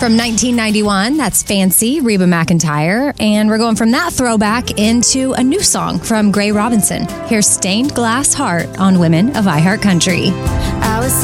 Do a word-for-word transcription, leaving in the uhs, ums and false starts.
From nineteen ninety-one, that's Fancy, Reba McEntire. And we're going from that throwback into a new song from Gray Robinson. Here's Stained Glass Heart on Women of iHeart Country. I was